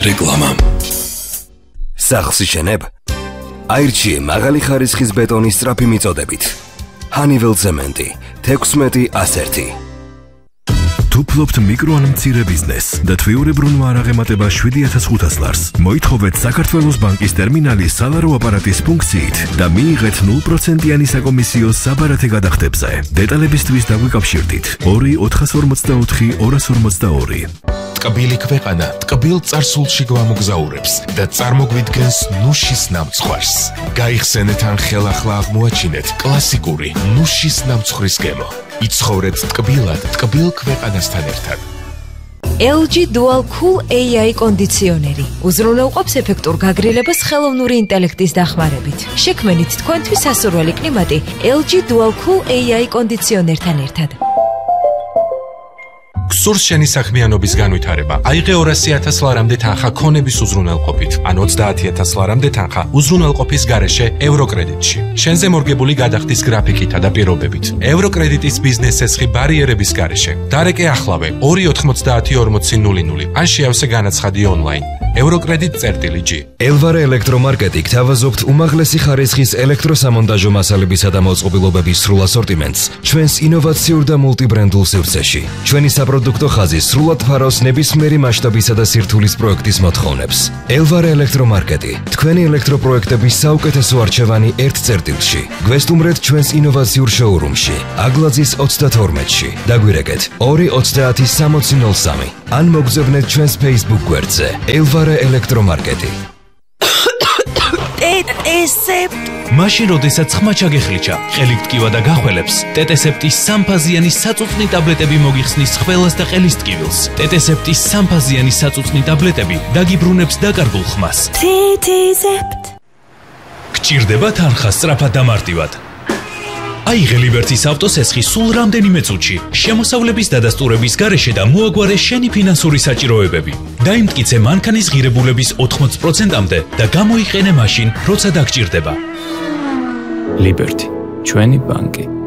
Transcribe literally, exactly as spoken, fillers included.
რეკლამა. სახლს იშენებ? აირჩიე მაღალი ხარისხის ბეტონის სწრაფი მიწოდებით. Honeywell ცემენტი თექვსმეტი ასერთი. თუ ფლობთ მიკრო ან მცირე ბიზნესს და თვიურებრუნვა არ აღემატება შვიდი ათას ხუთას ლარს, მოითხოვეთ საქართველოს ბანკის ტერმინალის სალარო აპარატის ფუნქციით და მიიღეთ ნულ პროცენტიანი საკომისიო საბარათე გადახდებზე. დეტალებისთვის დაგვიკავშირდით ორი ოთხას ორმოცდაოთხი ორას ორმოცდაორი. ტკბილი ქვეყანა ტკბილ წარსულში გვამოგზაურებს და წარმოგვიდგენს ნუშის ნამცხვარს. გაიხსენეთ ან ხელახლა აღმოაჩინეთ კლასიკური ნუშის ნამცხვრის გემო. იცხოვრეთ ტკბილად ტკბილ ქვეყანასთან ერთად. ელ ჯი Dual Cool ეი აი კონდიციონერი უზრუნველყოფს ეფექტურ გაგრილებას ხელოვნური ინტელექტის დახმარებით. შექმნით თქვენთვის სასურველი კლიმატი ელ ჯი Dual Cool ეი აი კონდიციონერთან ერთად. გსურს შენი საქმიანობის განვითარება. აიღე ორასი ათას ლარამდე თანხა ქონების უზრუნველყოფით, ან ოცდაათი ათას ლარამდე თანხა უზრუნველყოფის გარეშე ევროკრედიტში. შენზე მორგებული გადახდის გრაფიკითა და პირობებით. ევროკრედიტის ბიზნეს ესხი ბარიერების გარეშე. დარეკე ახლავე ორი ოთხმოცდაათი ორმოცი ნული ნული, ან შეავსე განაცხადი ონლაინ. ევროკრედიტ წერტილი ჯი. ელვარე ელექტრომარკეტი გთავაზობთ უმაღლესი ხარისხის ელექტროსამონტაჟო მასალებისა და მოწყობილობების სრულ ასორტიმენტს ჩვენს ინოვაციურ და მულტიბრენდულ სივრცეში. ჩვენი საპროდუქტო ხაზი სრულად ფარავს ნებისმიერი მასშტაბისა და სირთულის პროექტის მოთხოვნებს. ელვარე ელექტრომარკეტი, თქვენი ელექტროპროექტების საუკეთესო არჩევანი ერთ წერტილში. გვესტუმრეთ ჩვენს ინოვაციურ შოურუმში, აგლაძის ოცდათორმეტში. დაგვირეკეთ ორი ოცდაათი სამოცი ნული სამი. ან მოგზავნეთ ჩვენს Facebook გვერდზე. ელვარე ელექტრომარკეტი. ტეტესეპტ მაშინ როდესაც ხმა ჩაგეხლიჩა, ყელი ტკივა და გახველებს, ტეტესეპტის სამფაზიანი საწუწნი ტაბლეტები მოგიხსნის ხველას და ყელის ტკივილს. ტეტესეპტის სამფაზიანი საწუწნი ტაბლეტები დაგიბრუნებს დაკარგულ ხმას. ტეტესეპტ გჭირდება თანხა სწრაფად და მარტივად. აიღე ლიბერტის ავტოსესხი სულ რამდენიმე წუთში, შემოსავლების დადასტურების გარეშე და მოაგვარე შენი ფინანსური საჭიროებები. დაიმტკიცე მანქანის ღირებულების ოთხმოცი პროცენტამდე და გამოიყენე მაშინ, როცა დაგჭირდება. ლიბერტი, ჩვენი ბანკი.